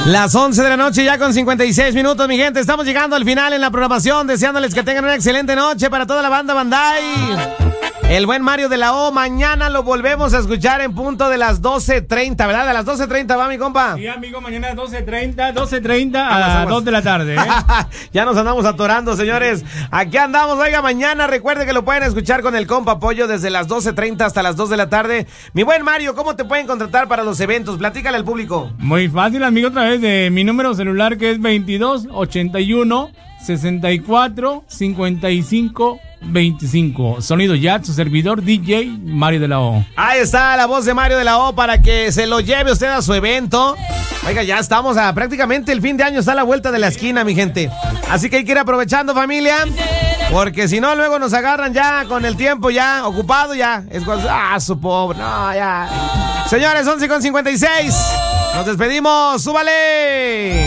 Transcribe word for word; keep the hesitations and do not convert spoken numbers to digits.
Las once de la noche ya con cincuenta y seis minutos, mi gente. Estamos llegando al final en la programación, deseándoles que tengan una excelente noche para toda la banda Bandai. El buen Mario de la O, mañana lo volvemos a escuchar en punto de las doce treinta, ¿verdad? A las doce treinta va, mi compa. Sí, amigo, mañana doce treinta, doce treinta a las dos de la tarde, ¿eh? Ya nos andamos atorando, señores. Aquí andamos, oiga, mañana recuerde que lo pueden escuchar con el compa Pollo desde las doce treinta hasta las dos de la tarde. Mi buen Mario, ¿cómo te pueden contratar para los eventos? Platícale al público. Muy fácil, amigo, otra vez de mi número celular que es veintidós ochenta y uno sesenta y cuatro cincuenta y cinco veinticinco. Sonido Jazz, su servidor D J Mario de la O. Ahí está la voz de Mario de la O para que se lo lleve usted a su evento. Oiga, ya estamos a prácticamente el fin de año, está a la vuelta de la esquina, mi gente. Así que hay que ir aprovechando, familia, porque si no luego nos agarran ya con el tiempo ya ocupado ya. Es cuando, ah, su pobre, no, ya. Señores, once con cincuenta y seis. Nos despedimos, súbale.